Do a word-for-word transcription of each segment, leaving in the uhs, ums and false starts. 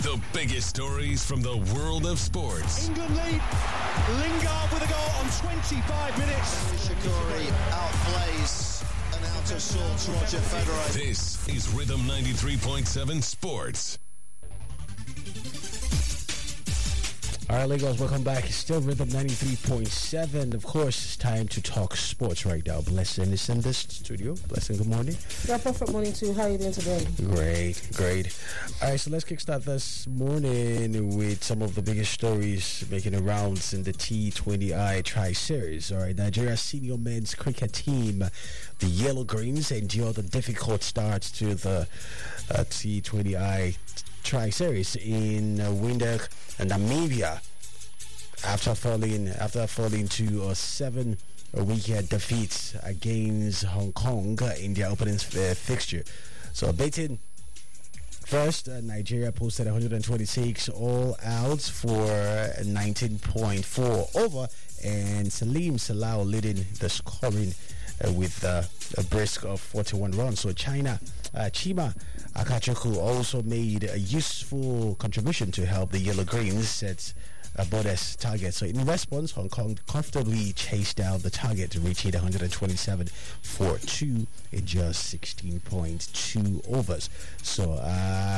The biggest stories from the world of sports. England lead. Lingard with a goal on twenty-five minutes. Shaqiri outplays and out of sorts Roger Federer. This is Rhythm ninety-three point seven Sports. All right, Lagos, welcome back. It's still Rhythm ninety-three point seven. Of course, it's time to talk sports right now. Blessing is in this studio. Blessing, good morning. Yeah, perfect morning to you. How are you doing today? Great, great. All right, so let's kickstart this morning with some of the biggest stories making the rounds in the T twenty I Tri-Series. All right, Nigeria's senior men's cricket team, the Yellow Greens, endured a difficult start to the uh, T twenty I Tri-Series in uh, Windhoek, Namibia, after falling after falling to a seven wicket defeat against Hong Kong in their opening uh, fixture. So beating first, uh, Nigeria posted one hundred twenty-six all outs for nineteen point four over, and Salim Salau leading the scoring uh, with uh, a brisk of forty-one runs. So China, uh, Chima Akachuku also made a useful contribution to help the Yellow Greens set a modest target. So in response, Hong Kong comfortably chased down the target, reaching one hundred twenty-seven for two in just sixteen point two overs. So uh,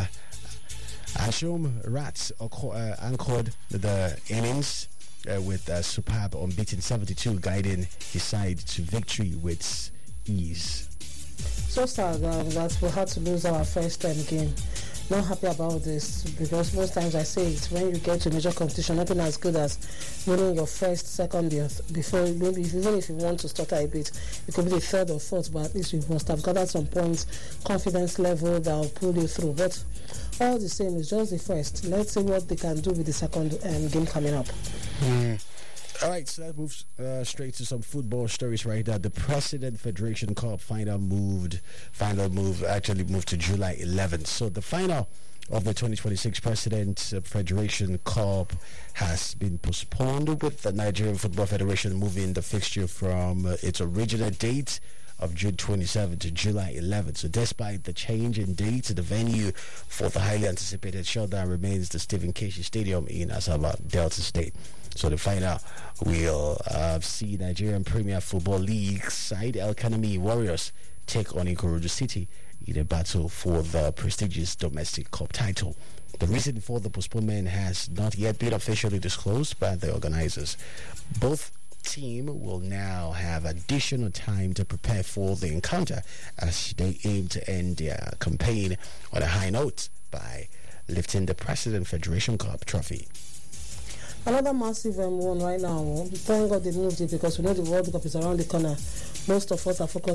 Ashom Rats uh, anchored the innings uh, with a superb unbeaten seventy-two, guiding his side to victory with ease. So sad um, that we had to lose our first time game. Not happy about this, because most times I say it, when you get to major competition, nothing as good as winning your first, second year before. Maybe even if you want to stutter a bit, it could be the third or fourth, but at least you must have gathered some points, confidence level that will pull you through. But all the same, it's just the first. Let's see what they can do with the second um, game coming up. Mm. All right, so that moves uh, straight to some football stories right now. The President Federation Cup final moved, final move actually moved to July eleventh. So the final of the twenty twenty-six President Federation Cup has been postponed, with the Nigerian Football Federation moving the fixture from uh, its original date of June twenty-seventh to July eleventh. So despite the change in date, the venue for the highly anticipated showdown remains the Stephen Keshi Stadium in Asaba, Delta State. So the final will uh, see Nigerian Premier Football League side El Kanami Warriors take on Ikorodu City in a battle for the prestigious domestic cup title. The reason for the postponement has not yet been officially disclosed by the organizers. Both team will now have additional time to prepare for the encounter, as they aim to end their campaign on a high note by lifting the President Federation Cup trophy. Another massive um, one right now. Thank God they moved it, because we know the World Cup is around the corner. Most of us are focused